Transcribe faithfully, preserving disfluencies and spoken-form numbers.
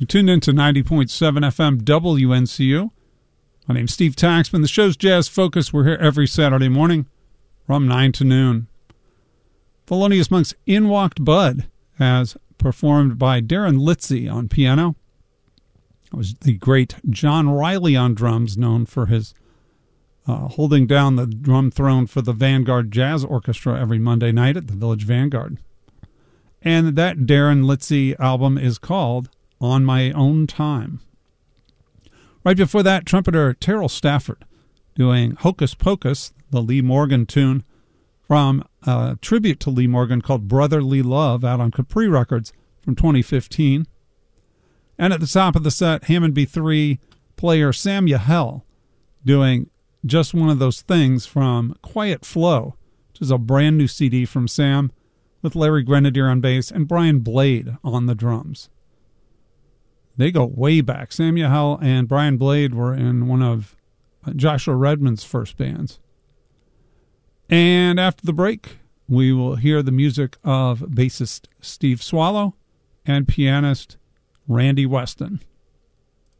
You tuned into ninety point seven F M W N C U. My name's Steve Taxman. The show's Jazz Focus. We're here every Saturday morning from nine to noon. Thelonious Monk's In Walked Bud, as performed by Darren Litzy on piano. It was the great John Riley on drums, known for his uh, holding down the drum throne for the Vanguard Jazz Orchestra every Monday night at the Village Vanguard. And that Darren Litzy album is called On My Own Time. Right before that, trumpeter Terrell Stafford doing Hocus Pocus, the Lee Morgan tune from a tribute to Lee Morgan called Brotherly Love, out on Capri Records from twenty fifteen. And at the top of the set, Hammond B three player Sam Yahel doing Just One of Those Things from Quiet Flow, which is a brand new C D from Sam, with Larry Grenadier on bass and Brian Blade on the drums. They go way back. Sam Yahel and Brian Blade were in one of Joshua Redman's first bands. And after the break, we will hear the music of bassist Steve Swallow and pianist Randy Weston.